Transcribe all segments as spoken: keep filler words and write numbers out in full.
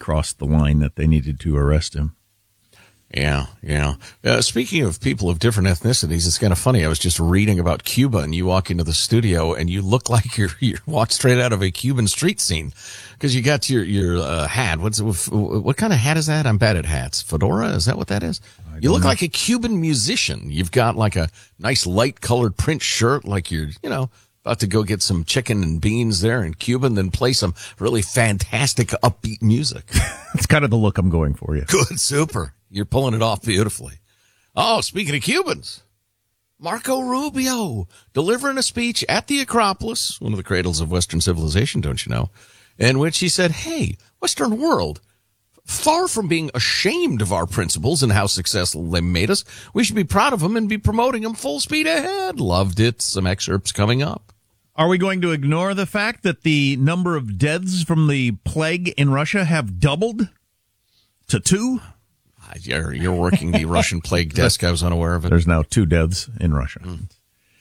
crossed the line that they needed to arrest him. Yeah, yeah. Uh, speaking of people of different ethnicities, it's kind of funny. I was just reading about Cuba, and you walk into the studio, and you look like you're you walked straight out of a Cuban street scene, because you got your your uh, hat. What's what kind of hat is that? I'm bad at hats. Fedora? Is that what that is? You look know. like a Cuban musician. You've got like a nice light colored print shirt, like you're you know about to go get some chicken and beans there in Cuba, and then play some really fantastic upbeat music. It's kind of the look I'm going for. You. Good, super. You're pulling it off beautifully. Oh, speaking of Cubans, Marco Rubio delivering a speech at the Acropolis, one of the cradles of Western civilization, don't you know, in which he said, hey, Western world, far from being ashamed of our principles and how successful they made us, we should be proud of them and be promoting them full speed ahead. Loved it. Some excerpts coming up. Are we going to ignore the fact that the number of deaths from the plague in Russia have doubled to two? You're, you're working the Russian plague desk. I was unaware of it. There's now two deaths in Russia. Mm.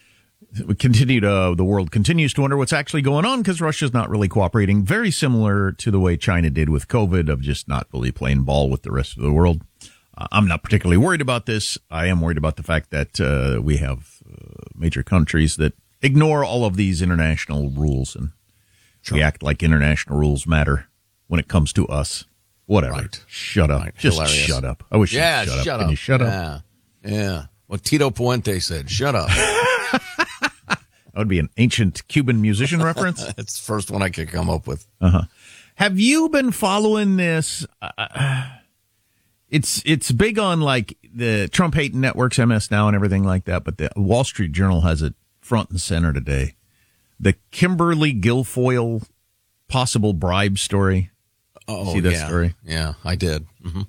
We continue to, the world continues to wonder what's actually going on because Russia's not really cooperating. Very similar to the way China did with COVID, of just not really playing ball with the rest of the world. Uh, I'm not particularly worried about this. I am worried about the fact that uh, we have uh, major countries that ignore all of these international rules and sure. react like international rules matter when it comes to us. Whatever. Right. Shut up. Right. Just Hilarious. shut up. I wish yeah, you'd shut, shut up. up. Can you shut yeah. up? Yeah. What Tito Puente said. Shut up. That would be an ancient Cuban musician reference. It's the first one I could come up with. Uh-huh. Have you been following this? Uh, it's it's big on like the Trump hating networks, M S Now and everything like that, but the Wall Street Journal has it front and center today. The Kimberly Guilfoyle possible bribe story. Oh, see that yeah. story? Yeah, I did. Mm-hmm.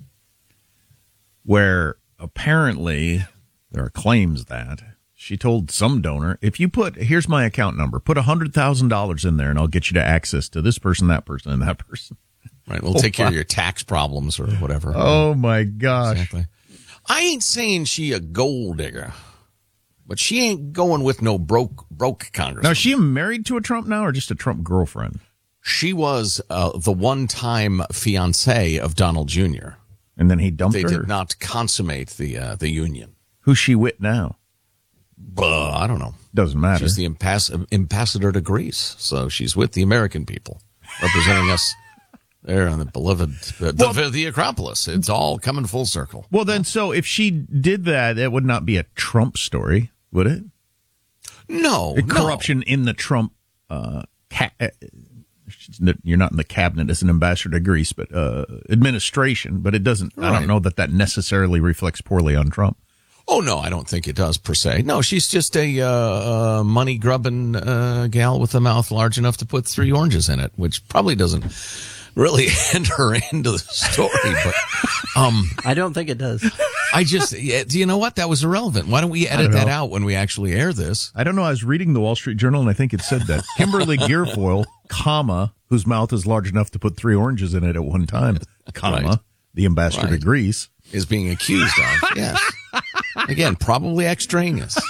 Where apparently there are claims that she told some donor, if you put, here's my account number, put one hundred thousand dollars in there and I'll get you to access to this person, that person, and that person. Right, we'll oh, take care wow. of your tax problems or whatever. Oh, my gosh. Exactly. I ain't saying she a gold digger, but she ain't going with no broke, broke congressman. Now, is she married to a Trump now or just a Trump girlfriend? She was uh, the one-time fiancée of Donald Junior And then he dumped they her? They did not consummate the uh, the union. Who's she with now? Uh, I don't know. Doesn't matter. She's the impass- ambassador to Greece, so she's with the American people, representing us there on the beloved, uh, the, well, the Acropolis. It's all coming full circle. Well, then, so if she did that, it would not be a Trump story, would it? No, the corruption no. in the Trump uh, ca- you're not in the cabinet as an ambassador to Greece, but uh, administration. But it doesn't. Right. I don't know that that necessarily reflects poorly on Trump. Oh no, I don't think it does per se. No, she's just a uh, uh, money grubbing uh, gal with a mouth large enough to put three oranges in it, which probably doesn't really enter into the story. But um, I don't think it does. I just, you know what? That was irrelevant. Why don't we edit don't that out when we actually air this? I don't know. I was reading the Wall Street Journal, and I think it said that Kimberly Guilfoyle, comma, whose mouth is large enough to put three oranges in it at one time, comma, right. the ambassador right. to Greece, is being accused of. Yes. Again, probably extraneous.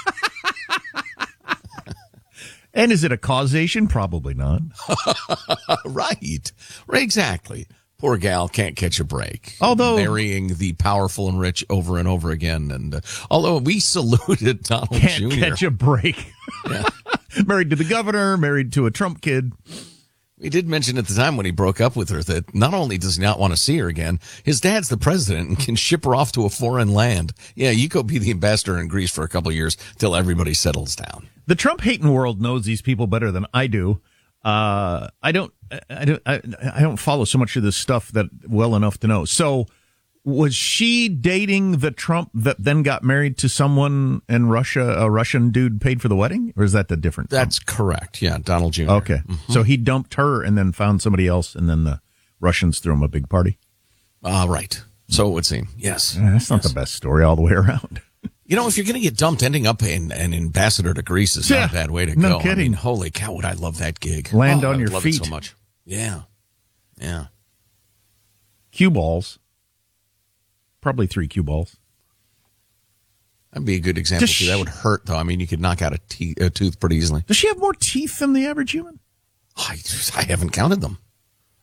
And is it a causation? Probably not. Right. Exactly. Poor gal can't catch a break. Although marrying the powerful and rich over and over again, and uh, although we saluted Donald can't Junior catch a break. Yeah. Married to the governor, married to a Trump kid. We did mention at the time when he broke up with her that not only does he not want to see her again, his dad's the president and can ship her off to a foreign land. Yeah, you go be the ambassador in Greece for a couple of years till everybody settles down. The Trump hating world knows these people better than I do. Uh, I don't, I don't, I, I don't follow so much of this stuff that well enough to know. So, was she dating the Trump that then got married to someone in Russia? A Russian dude paid for the wedding, or is that the different? That's Trump? correct. Yeah, Donald Junior Okay, mm-hmm. So he dumped her and then found somebody else, and then the Russians threw him a big party. Uh, right. So it would seem. Yes. Yeah, that's not yes. the best story all the way around. You know, if you're going to get dumped, ending up an, an ambassador to Greece is yeah, not a bad way to no go. kidding. I mean, holy cow, would I love that gig. Land oh, on I your love feet. It so much. Yeah. Yeah. Cue balls. Probably three cue balls. That'd be a good example, Does too. she, that would hurt, though. I mean, you could knock out a, te- a tooth pretty easily. Does she have more teeth than the average human? I, I haven't counted them.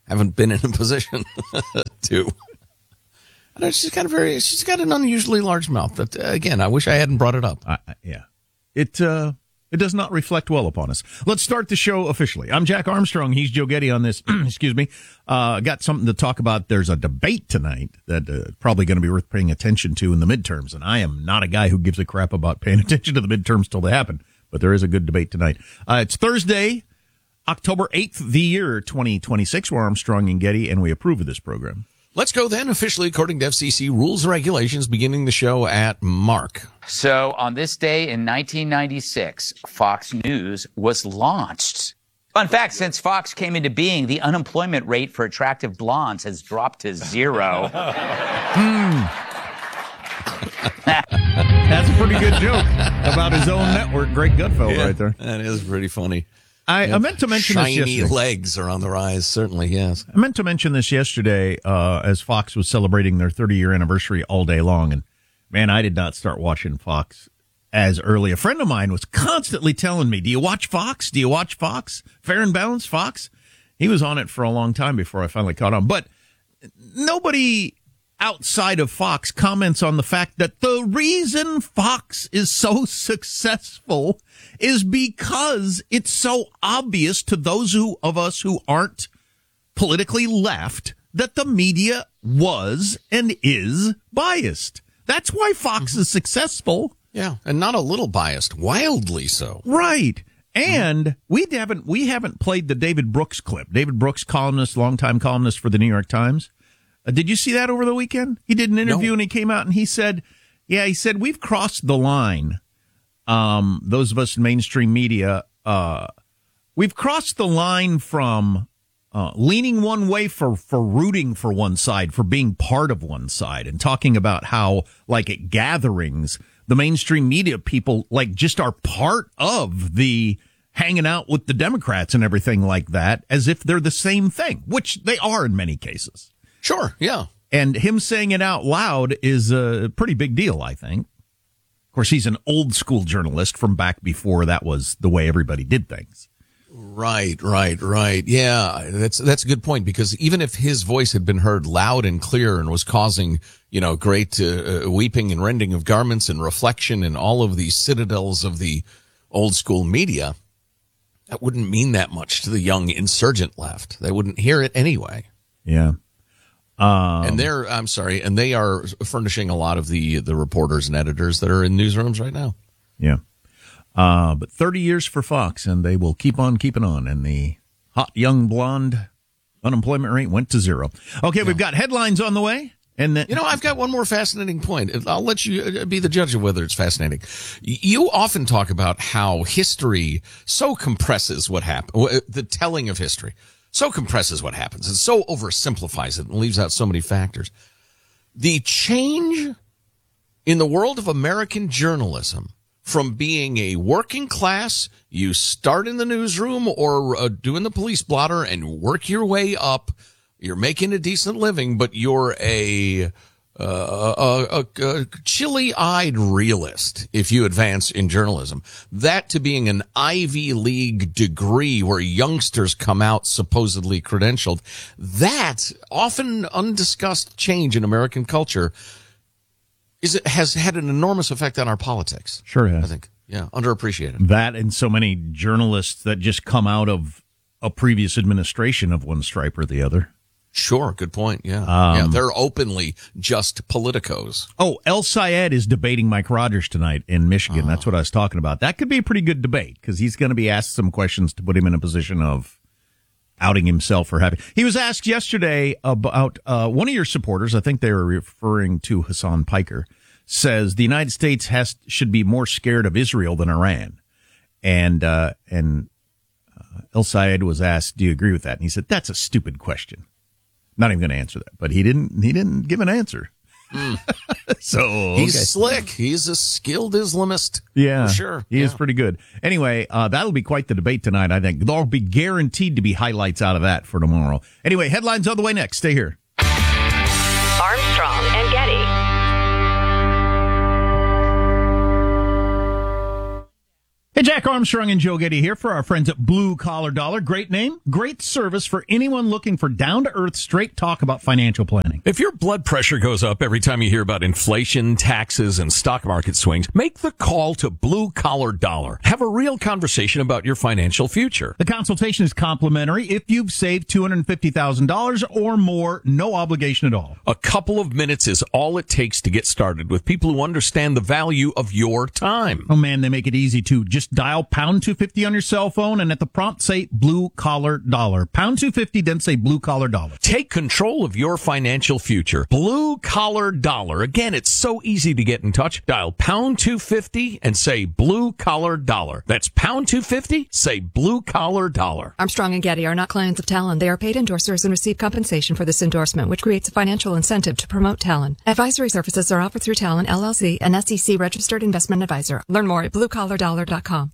haven't been in a position to. And she's got a very, she's got an unusually large mouth. But uh, again, I wish I hadn't brought it up. Uh, yeah, it uh, it does not reflect well upon us. Let's start the show officially. I'm Jack Armstrong. He's Joe Getty on this. Excuse me. Uh, got something to talk about. There's a debate tonight that uh, probably going to be worth paying attention to in the midterms. And I am not a guy who gives a crap about paying attention to the midterms till they happen. But there is a good debate tonight. Uh, it's Thursday, October eighth, the year twenty twenty-six. We're Armstrong and Getty, and we approve of this program. Let's go then, officially according to F C C rules and regulations, beginning the show at Mark. So on this day in nineteen ninety-six, Fox News was launched. Fun fact, since Fox came into being, the unemployment rate for attractive blondes has dropped to zero. Hmm. That's a pretty good joke about his own network. Great Gutfeld Yeah, right there. That is pretty funny. I, Yep. I meant to mention Shiny this yesterday. legs are on the rise, certainly, yes. I meant to mention this yesterday uh, as Fox was celebrating their thirty-year anniversary all day long. And, man, I did not start watching Fox as early. A friend of mine was constantly telling me, do you watch Fox? Do you watch Fox? Fair and Balanced Fox? He was on it for a long time before I finally caught on. But nobody outside of Fox comments on the fact that the reason Fox is so successful is because it's so obvious to those who of us who aren't politically left that the media was and is biased. That's why Fox mm-hmm. is successful. Yeah, and not a little biased, wildly so. Right. And mm-hmm. we haven't we haven't played the David Brooks clip. David Brooks, columnist, longtime columnist for the New York Times. Uh, did you see that over the weekend? He did an interview no. and he came out and he said, yeah, he said, we've crossed the line. Um, those of us in mainstream media, uh, we've crossed the line from, uh, leaning one way for, for rooting for one side, for being part of one side and talking about how, like at gatherings, the mainstream media people, like, just are part of the hanging out with the Democrats and everything like that, as if they're the same thing, which they are in many cases. Sure, yeah. And him saying it out loud is a pretty big deal, I think. Of course, he's an old school journalist from back before that was the way everybody did things. Right, right, right. Yeah, that's that's a good point, because even if his voice had been heard loud and clear and was causing, you know, great uh, weeping and rending of garments and reflection in all of these citadels of the old school media, that wouldn't mean that much to the young insurgent left. They wouldn't hear it anyway. Yeah. Um, and they're, I'm sorry, and they are furnishing a lot of the, the reporters and editors that are in newsrooms right now. Yeah. Uh, but thirty years for Fox, and they will keep on keeping on. And the hot, young, blonde unemployment rate went to zero. Okay, yeah. We've got headlines on the way. And then, you know, I've got one more fascinating point. I'll let you be the judge of whether it's fascinating. You often talk about how history so compresses what happened, the telling of history. So compresses what happens and so oversimplifies it and leaves out so many factors. The change in the world of American journalism from being a working class, you start in the newsroom or uh, doing the police blotter and work your way up. You're making a decent living, but you're a Uh, a, a, a chilly-eyed realist if you advance in journalism. That to being an Ivy League degree where youngsters come out supposedly credentialed, that often undiscussed change in American culture is it has had an enormous effect on our politics. Sure has. I think. Yeah, underappreciated. That and so many journalists that just come out of a previous administration of one stripe or the other. Sure, good point. Yeah, um, yeah, they're openly just politicos. Oh, El Sayed is debating Mike Rogers tonight in Michigan. Uh-huh. That's what I was talking about. That could be a pretty good debate because he's going to be asked some questions to put him in a position of outing himself or having. He was asked yesterday about uh, one of your supporters. I think they were referring to Hassan Piker. Says the United States has should be more scared of Israel than Iran, and uh, and uh, El Sayed was asked, "Do you agree with that?" And he said, "That's a stupid question." Not even going to answer that, but he didn't. He didn't give an answer. Mm. so okay. He's slick. He's a skilled Islamist. Yeah, for sure. He yeah. is pretty good. Anyway, uh, that'll be quite the debate tonight. I think there'll be guaranteed to be highlights out of that for tomorrow. Anyway, headlines on the way next. Stay here. Armstrong and Getty. Hey, Jack Armstrong and Joe Getty here for our friends at Blue Collar Dollar. Great name, great service for anyone looking for down-to-earth, straight talk about financial planning. If your blood pressure goes up every time you hear about inflation, taxes, and stock market swings, make the call to Blue Collar Dollar. Have a real conversation about your financial future. The consultation is complimentary if you've saved two hundred fifty thousand dollars or more, no obligation at all. A couple of minutes is all it takes to get started with people who understand the value of your time. Oh, man, they make it easy, too. Just dial pound two fifty on your cell phone and at the prompt say Blue Collar Dollar. Pound two fifty, then say Blue Collar Dollar. Take control of your financial future. Blue Collar Dollar. Again, it's so easy to get in touch. Dial pound two fifty and say Blue Collar Dollar. That's pound two fifty, say Blue Collar Dollar. Armstrong and Getty are not clients of Talon. They are paid endorsers and receive compensation for this endorsement, which creates a financial incentive to promote Talon. Advisory services are offered through Talon, L L C, an S E C registered investment advisor. Learn more at blue collar dollar dot com.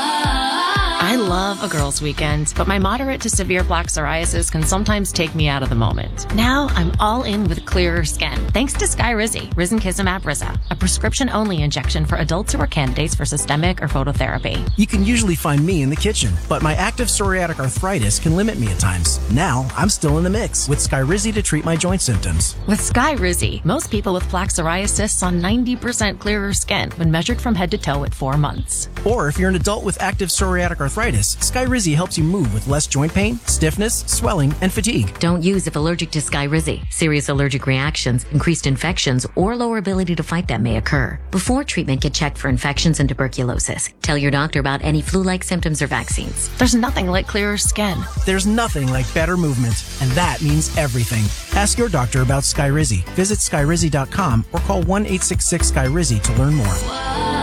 I love a girls' weekend, but my moderate to severe plaque psoriasis can sometimes take me out of the moment. Now I'm all in with clearer skin, thanks to Skyrizi, Risankizumab Riza, a prescription-only injection for adults who are candidates for systemic or phototherapy. You can usually find me in the kitchen, but my active psoriatic arthritis can limit me at times. Now I'm still in the mix with Skyrizi to treat my joint symptoms. With Skyrizi, most people with plaque psoriasis saw ninety percent clearer skin when measured from head to toe at four months. Or if you're an adult with active psoriatic arthritis, Skyrizi helps you move with less joint pain, stiffness, swelling, and fatigue. Don't use if allergic to Skyrizi. Serious allergic reactions, increased infections, or lower ability to fight them may occur. Before treatment, get checked for infections and tuberculosis. Tell your doctor about any flu-like symptoms or vaccines. There's nothing like clearer skin. There's nothing like better movement, and that means everything. Ask your doctor about Skyrizi. Visit Skyrizi dot com or call one eight six six Skyrizi to learn more.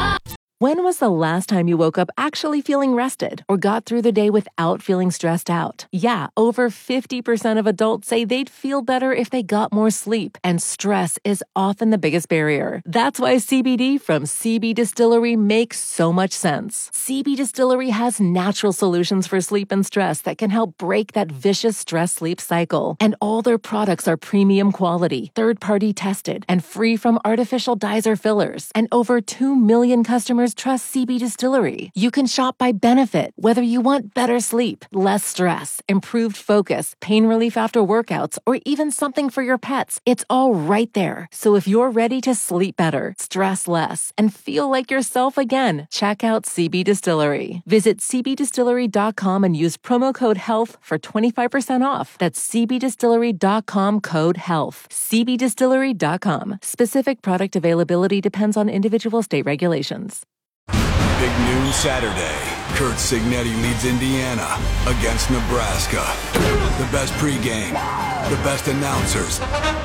When was the last time you woke up actually feeling rested or got through the day without feeling stressed out? Yeah, over fifty percent of adults say they'd feel better if they got more sleep, and stress is often the biggest barrier. That's why C B D from C B Distillery makes so much sense. C B Distillery has natural solutions for sleep and stress that can help break that vicious stress-sleep cycle. And all their products are premium quality, third-party tested, and free from artificial dyes or fillers. And over two million customers trust C B Distillery. You can shop by benefit, whether you want better sleep, less stress, improved focus, pain relief after workouts, or even something for your pets. It's all right there. So if you're ready to sleep better, stress less, and feel like yourself again, check out C B Distillery. Visit C B distillery dot com and use promo code HEALTH for twenty-five percent off. That's C B distillery dot com code HEALTH. C B distillery dot com. Specific product availability depends on individual state regulations. Big noon Saturday. Kurt Signetti leads Indiana against Nebraska. The best pregame, the best announcers.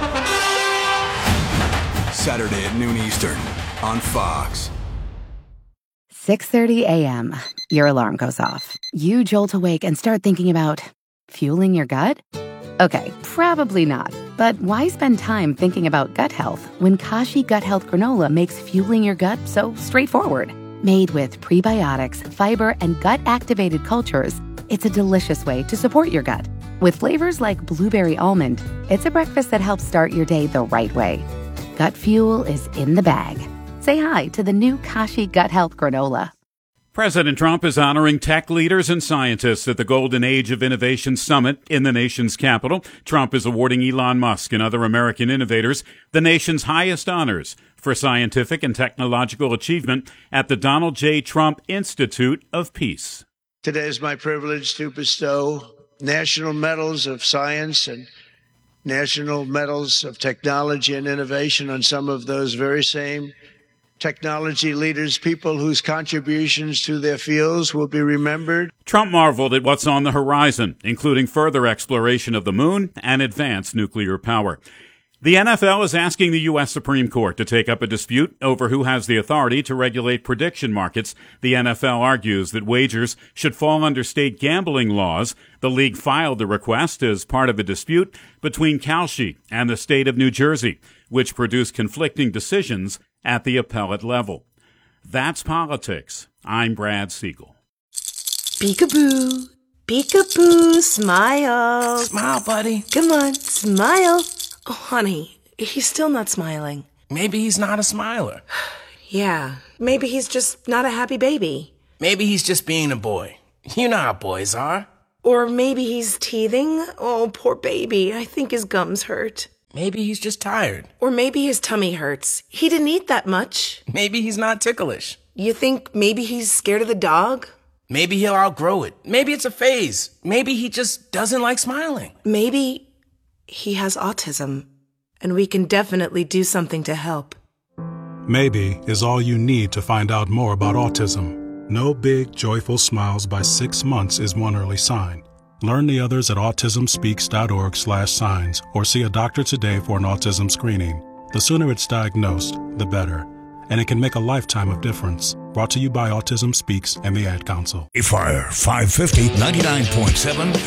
Saturday at noon Eastern on Fox. six thirty a.m. Your alarm goes off. You jolt awake and start thinking about fueling your gut? Okay, probably not. But why spend time thinking about gut health when Kashi Gut Health Granola makes fueling your gut so straightforward? Made with prebiotics, fiber, and gut-activated cultures, it's a delicious way to support your gut. With flavors like blueberry almond, it's a breakfast that helps start your day the right way. Gut fuel is in the bag. Say hi to the new Kashi Gut Health Granola. President Trump is honoring tech leaders and scientists at the Golden Age of Innovation Summit in the nation's capital. Trump is awarding Elon Musk and other American innovators the nation's highest honors for scientific and technological achievement at the Donald J. Trump Institute of Peace. Today is my privilege to bestow national medals of science and national medals of technology and innovation on some of those very same technology leaders, people whose contributions to their fields will be remembered. Trump marveled at what's on the horizon, including further exploration of the moon and advanced nuclear power. The N F L is asking the U S Supreme Court to take up a dispute over who has the authority to regulate prediction markets. The N F L argues that wagers should fall under state gambling laws. The league filed the request as part of a dispute between Kalshi and the state of New Jersey, which produced conflicting decisions at the appellate level. That's politics. I'm Brad Siegel. Peekaboo, peekaboo, smile. Smile, buddy. Come on, smile. Oh, honey, he's still not smiling. Maybe he's not a smiler. Yeah, maybe he's just not a happy baby. Maybe he's just being a boy. You know how boys are. Or maybe he's teething. Oh, poor baby. I think his gums hurt. Maybe he's just tired. Or maybe his tummy hurts. He didn't eat that much. Maybe he's not ticklish. You think maybe he's scared of the dog? Maybe he'll outgrow it. Maybe it's a phase. Maybe he just doesn't like smiling. Maybe he has autism, and we can definitely do something to help. Maybe is all you need to find out more about autism. No big, joyful smiles by six months is one early sign. Learn the others at autismspeaks.org slash signs or see a doctor today for an autism screening. The sooner it's diagnosed, the better. And it can make a lifetime of difference. Brought to you by Autism Speaks and the Ad Council. Fire five fifty, ninety-nine point seven